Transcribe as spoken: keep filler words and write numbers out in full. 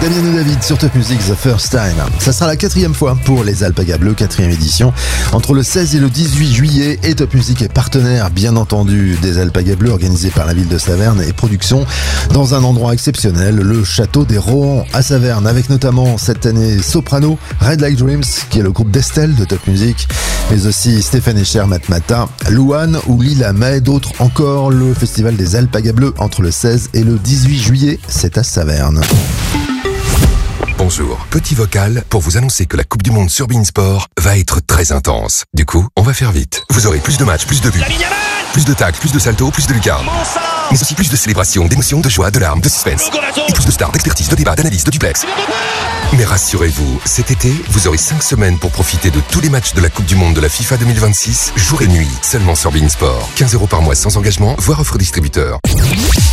Damien et David sur Top Music The First Time. Ça sera la quatrième fois pour les Alpagas Bleus, quatrième édition, entre le seize et le dix-huit juillet. Et Top Music est partenaire, bien entendu, des Alpagas Bleus, organisés par la ville de Saverne et production dans un endroit exceptionnel, le Château des Rohan à Saverne, avec notamment cette année Soprano, Red Like Dreams, qui est le groupe d'Estelle de Top Music, mais aussi Stéphane Echer, Matmata, Louane ou Lila May, d'autres encore. Le festival des Alpagas Bleus entre le seize et le dix-huit juillet, c'est à Saverne. Bonjour, petit vocal pour vous annoncer que la Coupe du Monde sur beIN Sport va être très intense. Du coup, on va faire vite. Vous aurez plus de matchs, plus de buts, plus de tacles, plus de saltos, plus de lucarnes. Mais aussi plus de célébrations, d'émotions, de joie, de larmes, de suspense. Et plus de stars, d'expertise, de débats, d'analyse, de duplex. Mais rassurez-vous, cet été, vous aurez cinq semaines pour profiter de tous les matchs de la Coupe du Monde de la FIFA deux mille vingt-six, jour et nuit, seulement sur beIN Sport. quinze euros par mois sans engagement, voire offre distributeur.